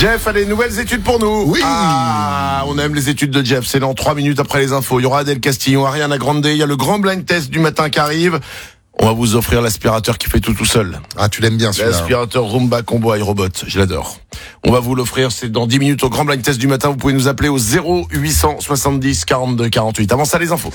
Jeff a des nouvelles études pour nous. Oui. On aime les études de Jeff. C'est dans 3 minutes après les infos. Il y aura Adèle Castillon, Ariana Grande. Il y a le grand blind test du matin qui arrive. On va vous offrir l'aspirateur qui fait tout seul. Ah, tu l'aimes bien celui-là. L'aspirateur Roomba Combo iRobot. Je l'adore. On va vous l'offrir. C'est dans 10 minutes au grand blind test du matin. Vous pouvez nous appeler au 0870 42 48. Avant ça, les infos.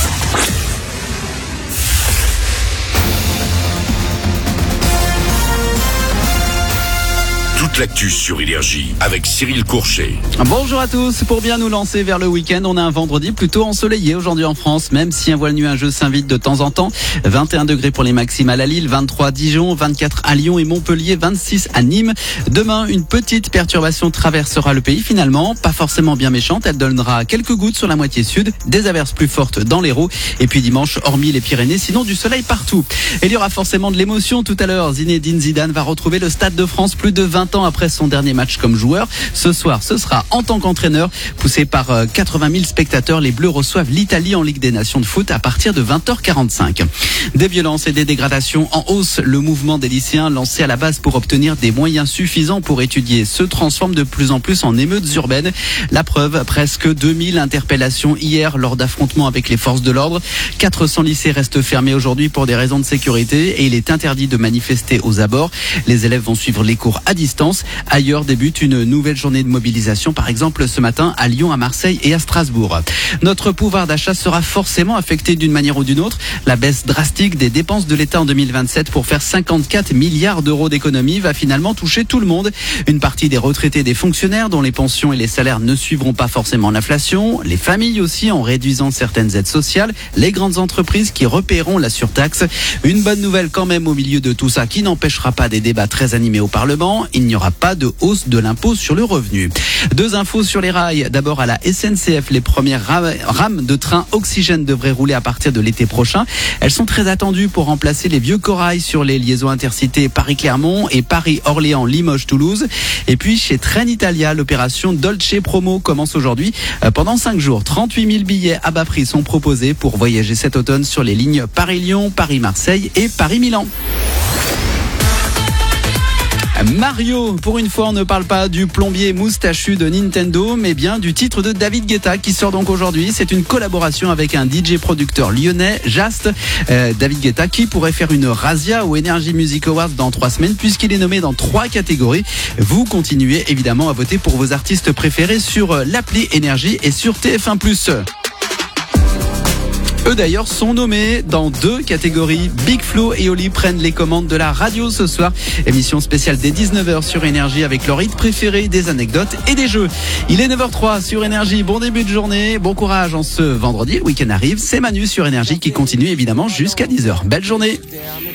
Toute l'actu sur Énergie avec Cyril Courchet. Bonjour à tous. Pour bien nous lancer vers le week-end, on a un vendredi plutôt ensoleillé aujourd'hui en France, même si un voile nuageux s'invite de temps en temps. 21 degrés pour les maximales à Lille, 23 à Dijon, 24 à Lyon et Montpellier, 26 à Nîmes. Demain, une petite perturbation traversera le pays finalement, pas forcément bien méchante. Elle donnera quelques gouttes sur la moitié sud, des averses plus fortes dans l'Hérault. Et puis dimanche, hormis les Pyrénées, sinon du soleil partout. Et il y aura forcément de l'émotion tout à l'heure. Zinedine Zidane va retrouver le Stade de France plus de 20 ans après son dernier match comme joueur. Ce soir, ce sera en tant qu'entraîneur. Poussé par 80 000 spectateurs, les Bleus reçoivent l'Italie en Ligue des Nations de foot à partir de 20h45. Des violences et des dégradations en hausse. Le mouvement des lycéens lancé à la base pour obtenir des moyens suffisants pour étudier se transforme de plus en plus en émeutes urbaines. La preuve, presque 2000 interpellations hier lors d'affrontements avec les forces de l'ordre. 400 lycées restent fermés aujourd'hui pour des raisons de sécurité et il est interdit de manifester aux abords. Les élèves vont suivre les cours à distance. Ailleurs débute une nouvelle journée de mobilisation, par exemple ce matin à Lyon, à Marseille et à Strasbourg. Notre pouvoir d'achat sera forcément affecté d'une manière ou d'une autre. La baisse drastique des dépenses de l'État en 2027 pour faire 54 milliards d'euros d'économies va finalement toucher tout le monde. Une partie des retraités, des fonctionnaires dont les pensions et les salaires ne suivront pas forcément l'inflation, les familles aussi en réduisant certaines aides sociales, les grandes entreprises qui repaieront la surtaxe. Une bonne nouvelle quand même au milieu de tout ça qui n'empêchera pas des débats très animés au Parlement. Il n'y aura pas de hausse de l'impôt sur le revenu. Deux infos sur les rails. D'abord à la SNCF, les premières rames de train oxygène devraient rouler à partir de l'été prochain. Elles sont très attendues pour remplacer les vieux corails sur les liaisons intercités Paris-Clermont et Paris-Orléans-Limoges-Toulouse. Et puis chez Trenitalia, l'opération Dolce Promo commence aujourd'hui. Pendant 5 jours, 38 000 billets à bas prix sont proposés pour voyager cet automne sur les lignes Paris-Lyon, Paris-Marseille et Paris-Milan. Mario, pour une fois on ne parle pas du plombier moustachu de Nintendo, mais bien du titre de David Guetta qui sort donc aujourd'hui. C'est une collaboration avec un DJ producteur lyonnais, Just. David Guetta qui pourrait faire une razzia au Energy Music Awards dans 3 semaines puisqu'il est nommé dans 3 catégories. Vous continuez évidemment à voter pour vos artistes préférés sur l'appli Énergie et sur TF1+. Eux d'ailleurs sont nommés dans 2 catégories. Big Flo et Oli prennent les commandes de la radio ce soir. Émission spéciale dès 19h sur Énergie avec leur hit préféré, des anecdotes et des jeux. Il est 9h03 sur Énergie. Bon début de journée, bon courage en ce vendredi. Le week-end arrive. C'est Manu sur Énergie qui continue évidemment jusqu'à 10h. Belle journée.